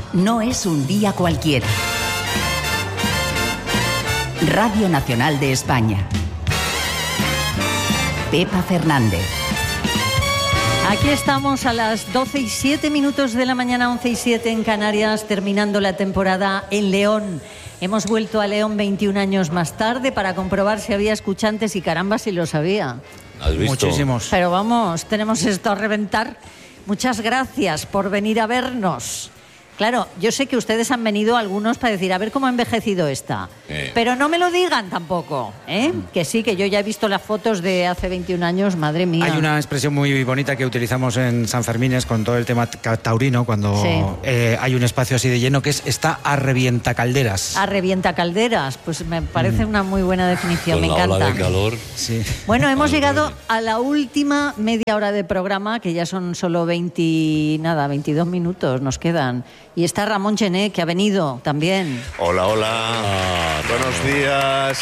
no es un día cualquiera. Radio Nacional de España. Pepa Fernández. Aquí estamos a las 12:07 de la mañana, 11:07 en Canarias, terminando la temporada en León. Hemos vuelto a León 21 años más tarde para comprobar si había escuchantes y caramba si lo sabía. ¿Has visto? Muchísimos. Pero vamos, tenemos esto a reventar. Muchas gracias por venir a vernos. Claro, yo sé que ustedes han venido algunos para decir, a ver cómo ha envejecido esta. Pero no me lo digan tampoco, ¿eh? Que sí, que yo ya he visto las fotos de hace 21 años, madre mía. Hay una expresión muy bonita que utilizamos en San Fermines con todo el tema taurino, cuando hay un espacio así de lleno, que es está a revientacalderas. A revientacalderas, pues me parece una muy buena definición, Con me la encanta. ola de calor. Sí. Bueno, hemos llegado a la última media hora de programa, que ya son solo 22 minutos nos quedan. Y está Ramón Gené, que ha venido también. Hola, hola. Buenos días.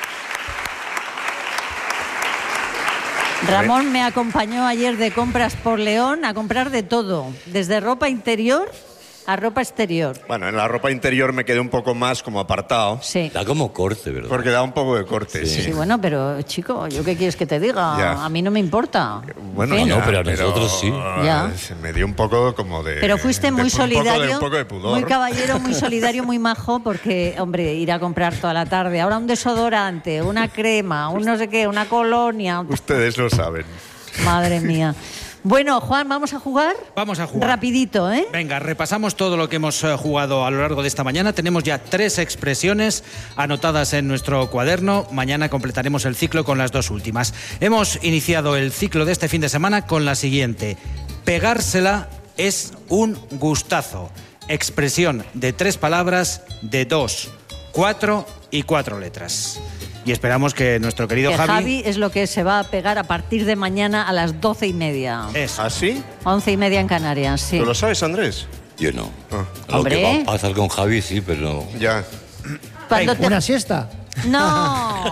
Ramón me acompañó ayer de compras por León a comprar de todo, desde ropa interior a ropa exterior. Bueno, en la ropa interior me quedé un poco más como apartado. Sí. Da como corte, ¿verdad? Porque da un poco de corte, sí. Sí, bueno, pero chico, ¿yo qué quieres que te diga? Ya. A mí no me importa. Bueno, En fin. No, pero a nosotros sí. Ya. Se me dio un poco como de... Pero fuiste muy solidario, Un poco de pudor. muy caballero, muy solidario, muy majo, porque, hombre, ir a comprar toda la tarde, ahora un desodorante, una crema, un no sé qué, una colonia... Ustedes lo saben. Madre mía. Bueno, Juan, ¿vamos a jugar? Vamos a jugar. Rapidito, ¿eh? Venga, repasamos todo lo que hemos jugado a lo largo de esta mañana. Tenemos ya 3 expresiones anotadas en nuestro cuaderno. Mañana completaremos el ciclo con las 2 últimas. Hemos iniciado el ciclo de este fin de semana con la siguiente. Pegársela es un gustazo. Expresión de 3 palabras de 2, 4 y 4 letras. Y esperamos que nuestro querido Que Javi... Javi es lo que se va a pegar a partir de mañana a las 12:30. Eso. ¿Ah, sí? 11:30 en Canarias, sí. ¿Tú lo sabes, Andrés? Yo no. Ah. Lo Hombre. que va a pasar con Javi, sí, pero... Ya. Cuando te- ¿Una siesta? No.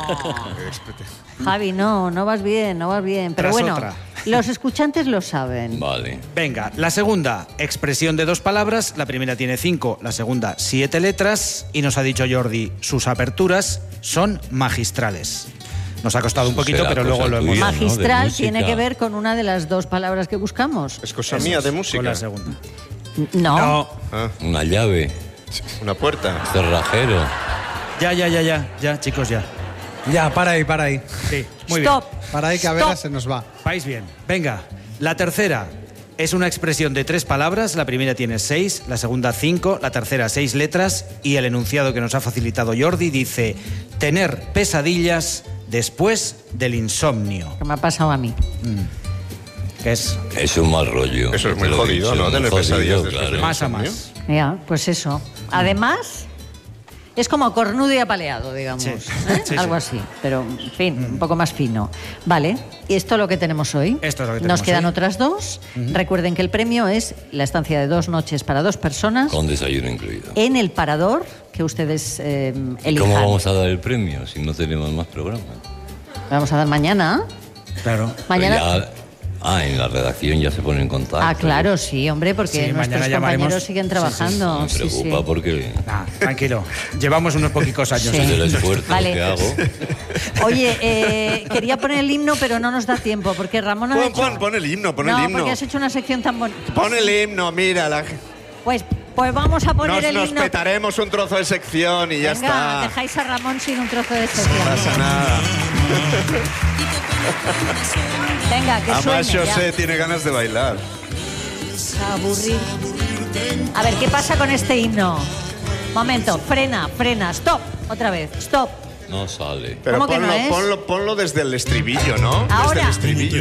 Javi, no vas bien, no vas bien. Pero Tras bueno, otra. los escuchantes lo saben. Vale. Venga, la segunda, expresión de 2 palabras. La primera tiene 5, la segunda 7 letras. Y nos ha dicho Jordi, sus aperturas son magistrales. Nos ha costado un poquito, Será pero luego cosa lo hemos... tuya, ¿no? De Magistral música. tiene que ver con una de las 2 palabras que buscamos. Es cosa Eso mía es, de con música. la segunda. No. Ah, Una llave. una puerta. Cerrajero. Ya, chicos, ya. Ya, para ahí. Sí, muy Stop. Para ahí que a Stop. ver, se nos va. bien. Vais bien. Venga, la tercera es una expresión de 3 palabras. La primera tiene 6, la segunda 5, la tercera 6 letras. Y el enunciado que nos ha facilitado Jordi dice: tener pesadillas después del insomnio. Que me ha pasado a mí. Que es Es un mal rollo. Eso es muy Te lo he jodido, dicho, ¿no? muy Tener jodido, pesadillas después claro. de- más a insomnio. más. Ya, pues eso. Además, es como cornudo y apaleado, digamos. Sí. ¿eh? Sí, Algo sí. así, pero en fin, un poco más fino. Vale, y esto es lo que tenemos hoy. Esto es lo que Nos tenemos quedan hoy. otras 2. Recuerden que el premio es la estancia de 2 noches para 2 personas Con desayuno incluido. en el Parador que ustedes elijan. ¿Cómo vamos a dar el premio si no tenemos más programas? Vamos a dar mañana. Claro. Mañana. Pero ya- en la redacción ya se ponen en contacto. Ah, claro, sí, hombre, porque Sí, nuestros mañana llamaremos. compañeros siguen Sí, sí, trabajando. Me Sí, preocupa sí. porque Nah, tranquilo. Llevamos unos poquicos años. Sí. es el esfuerzo Vale. que hago. Oye, quería poner el himno, pero no nos da tiempo, porque Ramón ha hecho... Pon el himno, pon no, el himno. porque has hecho una sección tan bonita. Pon el himno, mira. Pues vamos a poner el Nos himno. petaremos un trozo de sección y ya Venga, está. dejáis a Ramón sin un trozo de No sección. pasa nada. Venga, que Además, suene ya. José tiene ganas de bailar. Aburrir. A ver, ¿qué pasa con este himno? Momento, frena, stop. Otra vez, stop. No sale. Pero ¿Cómo que no es? ponlo desde el estribillo, ¿no? Ahora. Desde el estribillo.